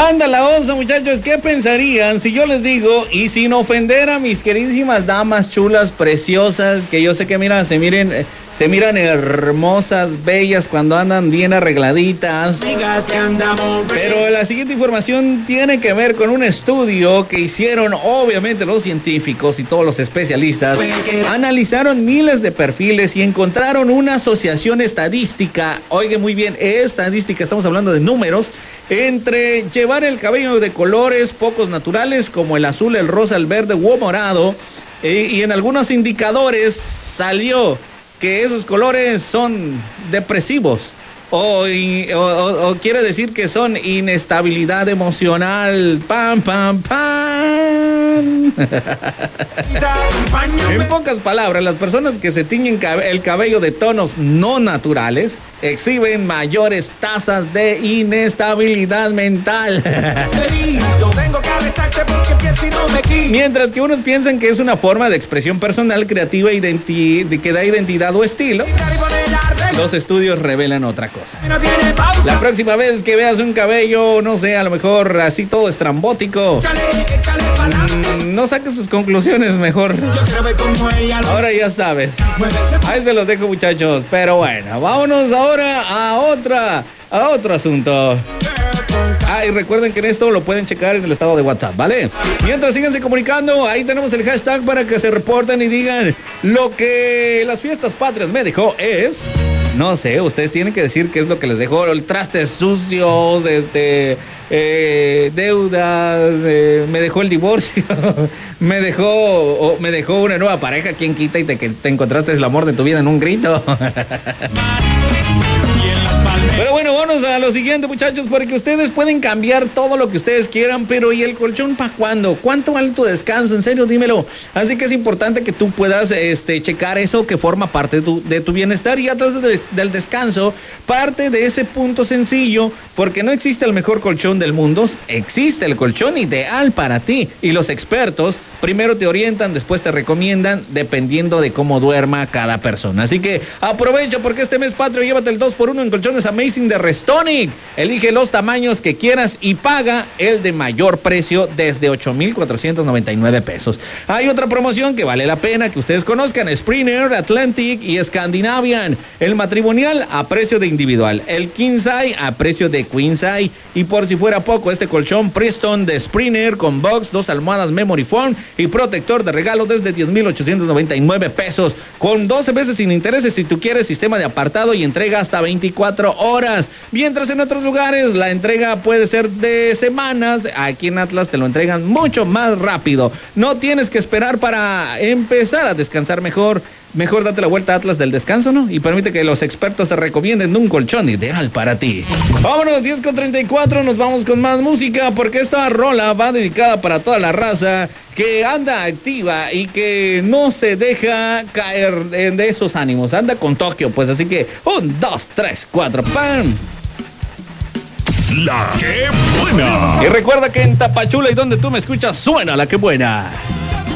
Anda la osa, muchachos, ¿qué pensarían si yo les digo, y sin ofender a mis queridísimas damas chulas, preciosas, que yo sé que miran, se miran hermosas, bellas cuando andan bien arregladitas? Pero la siguiente información tiene que ver con un estudio que hicieron obviamente los científicos y todos los especialistas. Analizaron miles de perfiles y encontraron una asociación estadística, oigan muy bien, estadística, estamos hablando de números, entre llevar el cabello de colores pocos naturales como el azul, el rosa, el verde o morado, y en algunos indicadores salió que esos colores son depresivos o quiere decir que son inestabilidad emocional. ¡Pam, pam, pam! En pocas palabras, las personas que se tiñen el cabello de tonos no naturales exhiben mayores tasas de inestabilidad mental. Mientras que unos piensan que es una forma de expresión personal, creativa, que da identidad o estilo, los estudios revelan otra cosa. La próxima vez que veas un cabello, no sé, a lo mejor así todo estrambótico, no saques tus conclusiones mejor. Ahora ya sabes. Ahí se los dejo, muchachos. Pero bueno, vámonos ahora a otro asunto. Y recuerden que en esto lo pueden checar en el estado de WhatsApp, ¿vale? Mientras síganse comunicando, ahí tenemos el hashtag para que se reporten y digan lo que las fiestas patrias me dejó es... No sé, ustedes tienen que decir qué es lo que les dejó. Trastes sucios, deudas, me dejó el divorcio, me dejó una nueva pareja, quien quita y te encontraste el amor de tu vida en un grito. Pero bueno, vamos a lo siguiente, muchachos, porque ustedes pueden cambiar todo lo que ustedes quieran, pero ¿y el colchón para cuándo? ¿Cuánto vale tu descanso? En serio, dímelo. Así que es importante que tú puedas checar eso que forma parte de tu bienestar, y atrás del descanso, parte de ese punto sencillo, porque no existe el mejor colchón del mundo, existe el colchón ideal para ti, y los expertos primero te orientan, después te recomiendan, dependiendo de cómo duerma cada persona. Así que aprovecha, porque este mes patrio llévate el 2x1 en colchones Amazing de Restonic. Elige los tamaños que quieras y paga el de mayor precio desde 8,499 pesos. Hay otra promoción que vale la pena que ustedes conozcan: Springer, Atlantic y Scandinavian. El matrimonial a precio de individual, el king size a precio de queen size, y por si fuera poco, este colchón Preston de Springer con box, 2 almohadas memory foam y protector de regalo desde 10,899 pesos, con 12 meses sin intereses si tú quieres, sistema de apartado y entrega hasta 24 horas. Mientras en otros lugares la entrega puede ser de semanas, aquí en Atlas te lo entregan mucho más rápido. No tienes que esperar para empezar a descansar mejor. Mejor date la vuelta a Atlas del Descanso, ¿no? Y permite que los expertos te recomienden un colchón ideal para ti. Vámonos, 10:34, nos vamos con más música, porque esta rola va dedicada para toda la raza que anda activa y que no se deja caer de esos ánimos. Anda con Tokio, pues, así que 1, 2, 3, 4, ¡pam! La que buena. Y recuerda que en Tapachula y donde tú me escuchas suena la que buena.